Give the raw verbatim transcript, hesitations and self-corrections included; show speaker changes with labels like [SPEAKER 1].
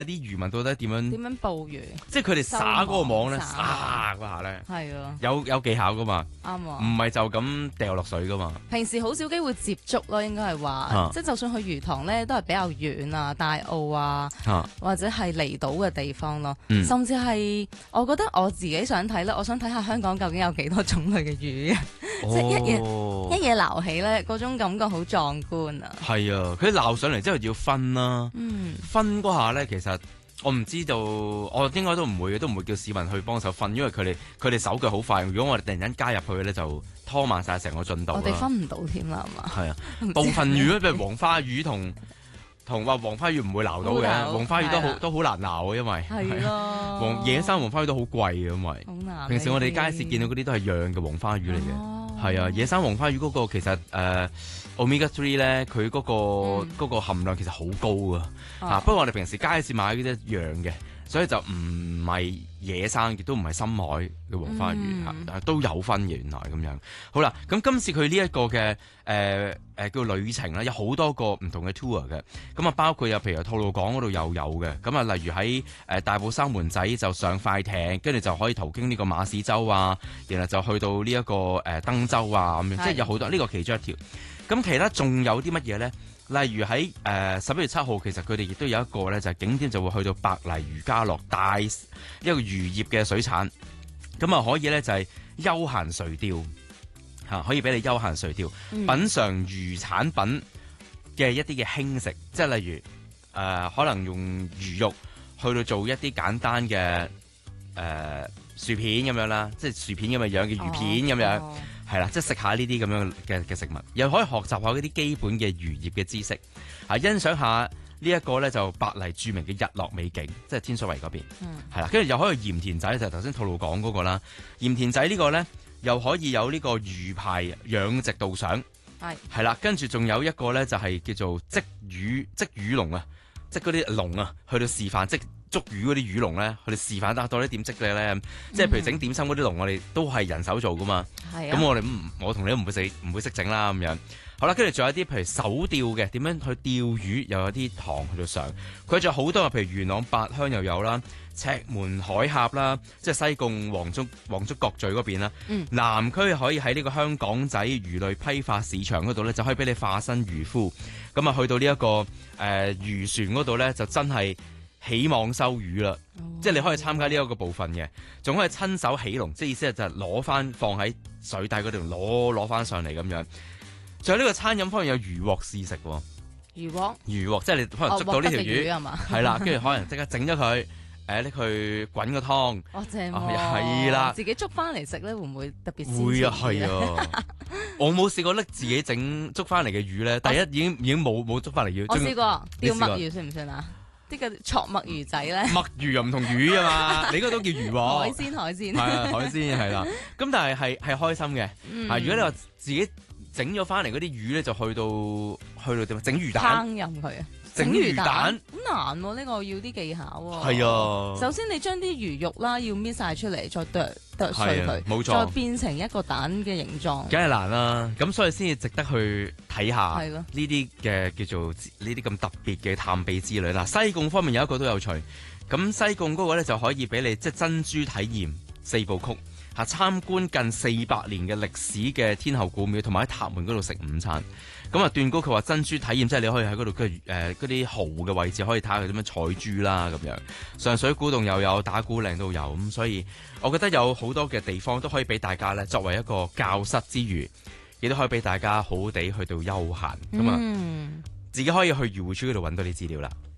[SPEAKER 1] 啲漁民到底點樣？
[SPEAKER 2] 點樣捕魚？
[SPEAKER 1] 即係佢哋撒嗰個網咧，
[SPEAKER 2] 收網
[SPEAKER 1] 撒嗰下咧，
[SPEAKER 2] 係啊，
[SPEAKER 1] 有有技巧噶嘛，
[SPEAKER 2] 啱
[SPEAKER 1] 唔
[SPEAKER 2] 啊！
[SPEAKER 1] 係就咁掉落水噶嘛。
[SPEAKER 2] 平時好少機會接觸咯，應該係話，
[SPEAKER 1] 啊
[SPEAKER 2] 即係就算去魚塘咧，都係比較遠啊，大澳啊，
[SPEAKER 1] 啊
[SPEAKER 2] 或者係離島嘅地方咯。
[SPEAKER 1] 嗯
[SPEAKER 2] 甚至係我覺得我自己想睇咧，我想睇下香港究竟有幾多種類嘅魚啊！即係一嘢
[SPEAKER 1] 哦
[SPEAKER 2] 一嘢撈起咧，嗰種感覺好壯觀啊！
[SPEAKER 1] 係啊，佢撈上嚟之後要分啦，
[SPEAKER 2] 嗯，
[SPEAKER 1] 分嗰下咧，其實我唔知道，我應該都唔會嘅，都唔會叫市民去幫手分，因為佢哋佢哋手腳好快。如果我哋突然間加入去咧，就拖慢晒成個進度啦。
[SPEAKER 2] 我哋分唔到添啦，係嘛？
[SPEAKER 1] 係啊，
[SPEAKER 2] 唔知
[SPEAKER 1] 部分魚譬如黃花魚同同話黃花魚唔會撈到嘅，
[SPEAKER 2] 好難
[SPEAKER 1] 黃花魚都好
[SPEAKER 2] 係啊
[SPEAKER 1] 都好難撈嘅，因為
[SPEAKER 2] 係咯，
[SPEAKER 1] 黃野生黃花魚都好貴嘅，因為
[SPEAKER 2] 好難。
[SPEAKER 1] 平時我哋街市見到嗰啲都係養嘅黃花魚嚟嘅。
[SPEAKER 2] 哦
[SPEAKER 1] 係啊，野生黃花魚嗰個其實誒、呃、omega three 咧，佢嗰、個
[SPEAKER 2] 嗯
[SPEAKER 1] 嗰個含量其實好高啊！
[SPEAKER 2] 哦
[SPEAKER 1] 嚇、不過我哋平時街市買嗰啲一樣嘅，所以就唔係野生，亦都唔係深海嘅黃花魚嚇、
[SPEAKER 2] 嗯
[SPEAKER 1] 但係都有分嘅原來咁樣。好啦，咁今次佢呢一個嘅誒誒叫旅程咧，有好多個唔同嘅 tour 嘅，咁啊包括有譬如吐露港嗰度又有嘅，咁啊例如喺誒、呃、大埔三門仔就上快艇，跟住就可以途經呢個馬屎洲啊，然後就去到呢、這、一個誒、呃、登州啊咁樣，
[SPEAKER 2] 係
[SPEAKER 1] 即係有好多呢、這個其中一條。咁其他仲有啲乜嘢咧？例如喺誒十一月七號，其實佢哋亦都有一個咧，就係、是、景點就會去到白泥漁家樂大一個漁業嘅水產，咁啊可以咧就係、是、休閒垂釣嚇，可以俾你休閒垂釣，
[SPEAKER 2] 嗯
[SPEAKER 1] 品嚐魚產品嘅一啲嘅輕食，即係例如誒、呃、可能用魚肉去到做一啲簡單嘅誒、呃、薯片咁樣啦，即係薯片咁嘅樣嘅魚片咁樣。
[SPEAKER 2] 哦
[SPEAKER 1] 係啦，即係食下呢啲咁樣嘅嘅食物，又可以學習下嗰啲基本嘅漁業嘅知識，啊欣賞下呢一個咧就白泥著名嘅日落美景，即係天水圍嗰邊，
[SPEAKER 2] 嗯
[SPEAKER 1] 係啦，跟住又可以鹽田仔就係頭先吐露港嗰個啦，鹽田仔呢個咧又可以有呢個魚排養殖導賞，
[SPEAKER 2] 係
[SPEAKER 1] 係啦，跟住仲有一個咧就係叫做織魚織魚籠啊，即係嗰啲籠啊，去到示範即捉魚嗰啲魚籠咧，佢哋示範得到底點織嘅咧，即係譬如整點心嗰啲籠，我哋都係人手做噶嘛。
[SPEAKER 2] 係啊。
[SPEAKER 1] 咁我哋唔，我同你都唔會識，唔會識整啦咁樣。好啦，跟住仲有啲譬如手釣嘅，點樣去釣魚，又有啲堂去到上。佢仲有好多啊，譬如元朗八鄉又有啦，赤門海峽啦，即係西貢黃竹黃竹角咀嗰邊啦。
[SPEAKER 2] 嗯
[SPEAKER 1] 南區可以喺呢個香港仔魚類批發市場嗰度咧，就可以俾你化身漁夫。咁啊，去到呢、這、一個誒、呃、漁船嗰度咧，就真係起網收魚啦。
[SPEAKER 2] 哦
[SPEAKER 1] 即係你可以參加呢一個部分嘅，仲可以親手起籠，即係意思係就係攞翻放喺水底嗰度攞攞翻上嚟咁樣。仲有呢個餐飲方面有魚獲試食喎，
[SPEAKER 2] 魚獲
[SPEAKER 1] 魚獲即係你可能捉到呢條
[SPEAKER 2] 哦獲得嘅魚
[SPEAKER 1] 魚
[SPEAKER 2] 係嘛？
[SPEAKER 1] 係啦，跟住可能即刻整咗佢，誒拎佢滾個湯，
[SPEAKER 2] 哦正
[SPEAKER 1] 啊
[SPEAKER 2] 喎
[SPEAKER 1] 係啦
[SPEAKER 2] 自己捉翻嚟食咧，會唔會特別鮮鮮
[SPEAKER 1] 會啊
[SPEAKER 2] 啲咧
[SPEAKER 1] 係啊，我冇試過拎自己整捉翻嚟嘅魚咧，第一已經已經冇冇捉翻嚟要。
[SPEAKER 2] 我試過
[SPEAKER 1] 你試過
[SPEAKER 2] 釣墨魚算唔算啊？啲嘅戳墨魚仔咧，
[SPEAKER 1] 墨魚又唔同魚啊嘛，你嗰個都叫魚
[SPEAKER 2] 海
[SPEAKER 1] 喎。
[SPEAKER 2] 鮮海鮮
[SPEAKER 1] 係啊，海鮮係啦，咁但係係係開心嘅。
[SPEAKER 2] 嗯
[SPEAKER 1] 啊！如果你話自己整咗翻嚟嗰啲魚咧，就去到去到點啊？整魚蛋，
[SPEAKER 2] 烹飪佢啊，
[SPEAKER 1] 整魚蛋
[SPEAKER 2] 好難喎，呢個要啲技巧喎。
[SPEAKER 1] 係啊，
[SPEAKER 2] 首先你將啲魚肉啦要搣晒出嚟，再剁剁碎
[SPEAKER 1] 係啊
[SPEAKER 2] 佢，
[SPEAKER 1] 冇錯
[SPEAKER 2] 再變成一個蛋嘅形狀。
[SPEAKER 1] 梗係難啦。咁所以先至值得去睇下
[SPEAKER 2] 係咯
[SPEAKER 1] 呢啲嘅叫做呢啲咁特別嘅探秘之旅啦。西貢方面有一個都有趣，咁西貢嗰個咧就可以俾你即係珍珠體驗四部曲。嚇參觀近四百年嘅歷史嘅天后古廟，同埋喺塔門嗰度食午餐。咁啊，段高佢話珍珠體驗，即係你可以喺嗰度嘅誒嗰啲蠔嘅位置，可以睇下佢點樣採珠啦咁樣。上水古洞又有，打鼓嶺都有，咁所以我覺得有好多嘅地方都可以俾大家咧，作為一個教室之餘，亦都可以俾大家好好地去到休閒咁啊，
[SPEAKER 2] 嗯
[SPEAKER 1] 自己可以去漁護署嗰度揾到啲資料啦。